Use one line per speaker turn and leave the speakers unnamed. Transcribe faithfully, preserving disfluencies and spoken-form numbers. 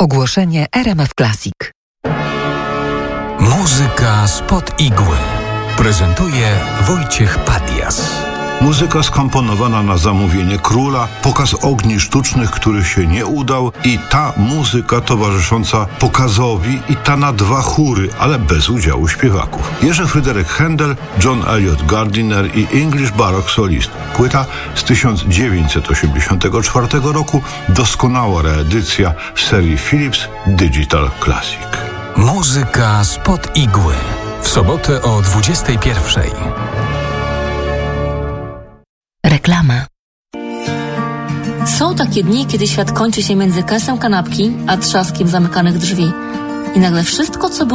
Ogłoszenie R M F Classic.
Muzyka spod igły prezentuje Wojciech Padias.
Muzyka skomponowana na zamówienie króla, pokaz ogni sztucznych, który się nie udał, i ta muzyka towarzysząca pokazowi i ta na dwa chóry, ale bez udziału śpiewaków. Jerzy Fryderyk Händel, John Eliot Gardiner i English Baroque Solist. Płyta z tysiąc dziewięćset osiemdziesiątego czwartego roku, doskonała reedycja w serii Philips Digital Classic.
Muzyka spod igły. W sobotę o dwudziestej pierwszej.
Reklama.
Są takie dni, kiedy świat kończy się między kęsem kanapki a trzaskiem zamykanych drzwi. I nagle wszystko, co było